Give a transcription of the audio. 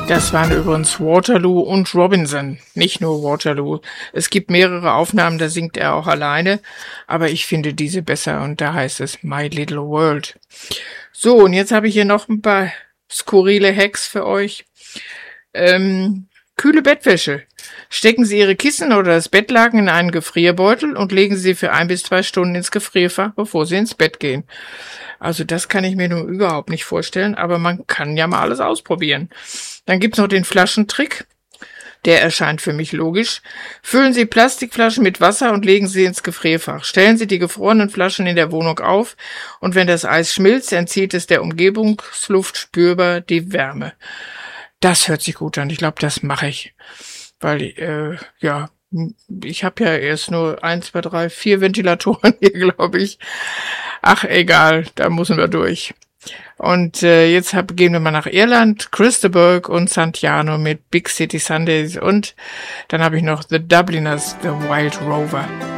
Das waren übrigens Waterloo und Robinson, nicht nur Waterloo. Es gibt mehrere Aufnahmen, da singt er auch alleine, aber ich finde diese besser und da heißt es My Little World. So, und jetzt habe ich hier noch ein paar skurrile Hacks für euch. Kühle Bettwäsche. Stecken Sie Ihre Kissen oder das Bettlaken in einen Gefrierbeutel und legen Sie für 1 bis 2 Stunden ins Gefrierfach, bevor Sie ins Bett gehen. Also das kann ich mir nun überhaupt nicht vorstellen, aber man kann ja mal alles ausprobieren. Dann gibt's noch den Flaschentrick. Der erscheint für mich logisch. Füllen Sie Plastikflaschen mit Wasser und legen sie ins Gefrierfach. Stellen Sie die gefrorenen Flaschen in der Wohnung auf und wenn das Eis schmilzt, entzieht es der Umgebungsluft spürbar die Wärme. Das hört sich gut an. Ich glaube, das mache ich. Weil, ich habe ja erst nur 1, 2, 3, 4 Ventilatoren hier, glaube ich. Ach, egal, da müssen wir durch. Und jetzt gehen wir mal nach Irland, Christaburg und Santiano mit Big City Sundays und dann habe ich noch The Dubliners, The Wild Rover.